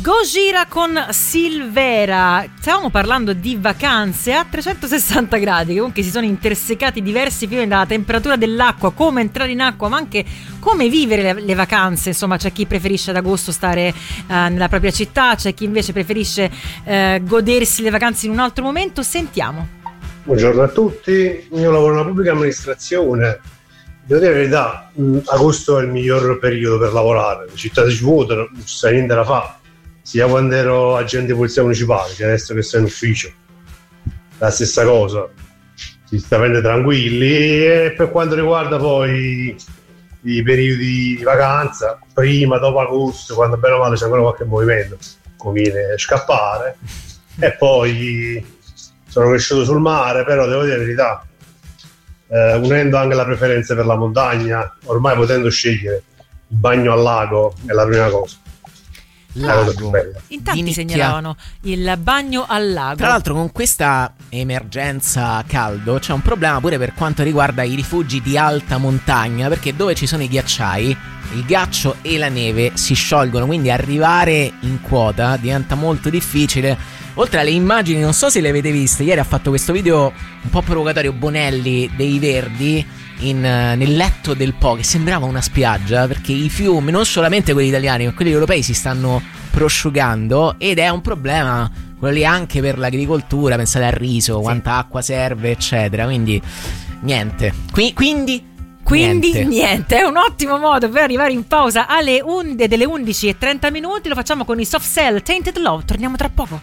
Gojira con Silvera. Stavamo parlando di vacanze a 360 gradi, che comunque si sono intersecati diversi film, dalla temperatura dell'acqua, come entrare in acqua, ma anche come vivere le vacanze. Insomma, c'è chi preferisce ad agosto stare nella propria città, c'è chi invece preferisce godersi le vacanze in un altro momento. Sentiamo. Buongiorno a tutti, io lavoro nella pubblica amministrazione. Devo dire la verità, agosto è il miglior periodo per lavorare, le città si svuotano, non c'è niente da fare, sia quando ero agente di polizia municipale che adesso che sei in ufficio, la stessa cosa, si sta avendo tranquilli. E per quanto riguarda poi i periodi di vacanza, prima, dopo agosto, quando bene o male c'è ancora qualche movimento, conviene scappare. E poi sono cresciuto sul mare, però devo dire la verità, unendo anche la preferenza per la montagna, ormai potendo scegliere, il bagno al lago è la prima cosa. Lago. In tanti segnalavano il bagno al lago. Tra l'altro, con questa emergenza caldo c'è un problema pure per quanto riguarda i rifugi di alta montagna, perché dove ci sono i ghiacciai, il ghiaccio e la neve si sciolgono, quindi arrivare in quota diventa molto difficile. Oltre alle immagini, non so se le avete viste, ieri ha fatto questo video un po' provocatorio Bonelli dei Verdi nel letto del Po, che sembrava una spiaggia, perché i fiumi, non solamente quelli italiani ma quelli europei, si stanno prosciugando, ed è un problema quello lì anche per l'agricoltura. Pensate al riso, quanta acqua serve, eccetera. Quindi niente. Quindi niente, è un ottimo modo per arrivare in pausa delle 11:30. Lo facciamo con i Soft Cell, Tainted Love. Torniamo tra poco.